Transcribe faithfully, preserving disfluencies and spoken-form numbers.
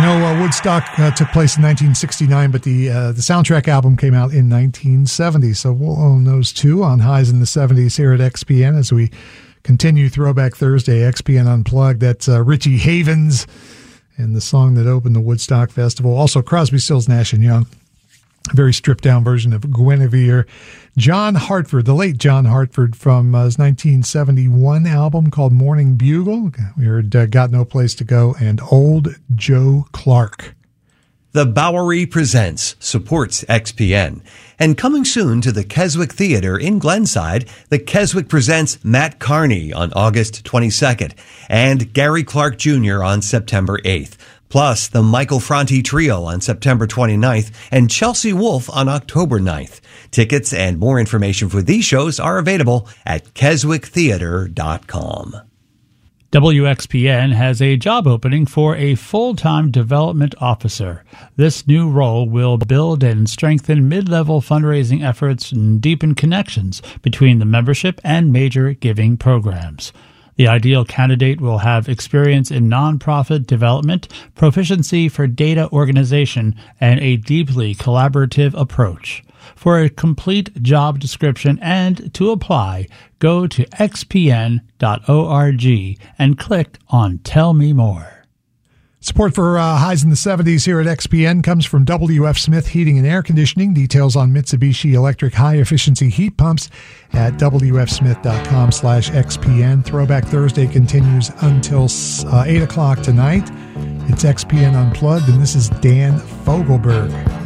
know uh, Woodstock uh, took place in nineteen sixty-nine, but the uh, the soundtrack album came out in nineteen seventy. So we'll own those two on Highs in the seventies here at X P N as we continue Throwback Thursday, X P N Unplugged. That's uh, Richie Havens and the song that opened the Woodstock Festival. Also Crosby, Stills, Nash and Young. A very stripped-down version of Guinevere. John Hartford, the late John Hartford, from uh, his nineteen seventy-one album called Morning Bugle. We heard uh, Got No Place to Go and Old Joe Clark. The Bowery Presents supports X P N. And coming soon to the Keswick Theater in Glenside, the Keswick presents Matt Carney on August twenty-second and Gary Clark Junior on September eighth. Plus, the Michael Franti Trio on September twenty-ninth and Chelsea Wolfe on October ninth. Tickets and more information for these shows are available at keswick theater dot com. W X P N has a job opening for a full-time development officer. This new role will build and strengthen mid-level fundraising efforts and deepen connections between the membership and major giving programs. The ideal candidate will have experience in nonprofit development, proficiency for data organization, and a deeply collaborative approach. For a complete job description and to apply, go to x p n dot org and click on Tell Me More. Support for uh, Highs in the seventies here at X P N comes from W F Smith Heating and Air Conditioning. Details on Mitsubishi electric high-efficiency heat pumps at w f smith dot com slash x p n. Throwback Thursday continues until uh, eight o'clock tonight. It's X P N Unplugged, and this is Dan Fogelberg.